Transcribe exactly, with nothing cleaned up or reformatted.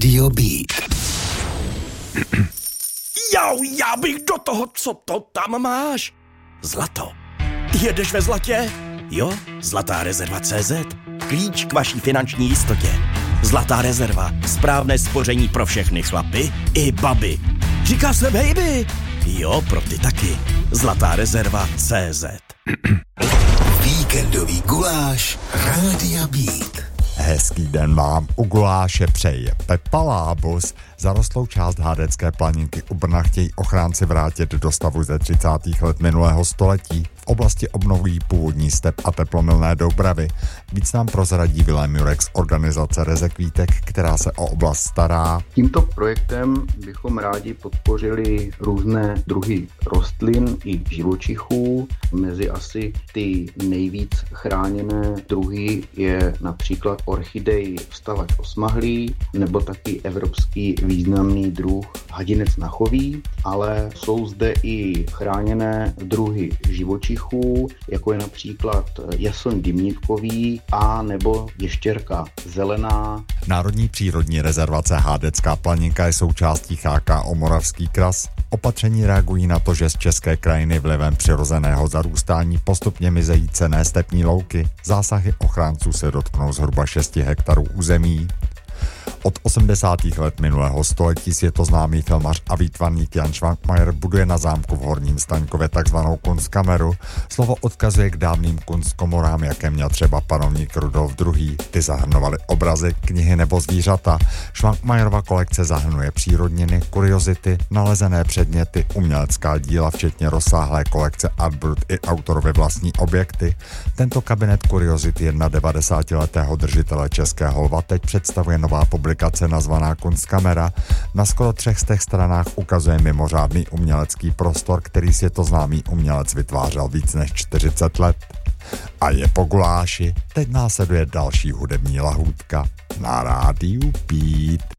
Rádio Beat. Jau, já bych do toho, co to tam máš? Zlato. Jedeš ve zlatě? Jo, Zlatá rezerva tečka cé zet. Klíč k vaší finanční jistotě. Zlatá rezerva. Správné spoření pro všechny chlapy i baby. Říká se baby. Jo, pro ty taky. Zlatá rezerva tečka cé zet. Víkendový guláš Rádia Beat. Hezký den vám u guláše přeje Pepa Lábus. Zarostlou část Hádecké planinky u Brna chtějí ochránci vrátit do stavu ze třicátých let minulého století. V oblasti obnovují původní step a teplomilné doubravy. Víc nám prozradí Vilém Jurek z organizace Rezekvítek, která se o oblast stará. Tímto projektem bychom rádi podpořili různé druhy rostlin i živočichů. Mezi asi ty nejvíc chráněné druhy je například orchidej vstavač osmahlý nebo taky evropský významný druh hadinec nachový, ale jsou zde i chráněné druhy živočichů, jako je například jason dimnivkový a nebo ještěrka zelená. Národní přírodní rezervace Hádecká planinka je součástí H K O Moravský kras. Opatření reagují na to, že z české krajiny vlivem přirozeného zarůstání postupně mizejí cenné stepní louky. Zásahy ochránců se dotknou zhruba šesti hektarů území. Od osmdesátých let minulého století světoznámý filmař a výtvarník Jan Švankmajer buduje na zámku v Horním Staňkově takzvanou kunstkameru. Slovo odkazuje k dávným kunstkomorám, jaké měl třeba panovník Rudolf druhý. Ty zahrnovaly obrazy, knihy nebo zvířata. Švankmajerova kolekce zahrnuje přírodniny, kuriozity, nalezené předměty, umělecká díla, včetně rozsáhlé kolekce artbrut i autorovy vlastní objekty. Tento kabinet kuriozit devadesátiletého držitele Českého lva teď představuje nová publikace nazvaná Kunstkamera. Na skoro třech stech stranách ukazuje mimořádný umělecký prostor, který světoznámý umělec vytvářel víc než čtyřicet let. A je po guláši, teď následuje další hudební lahůdka na rádiu Beat.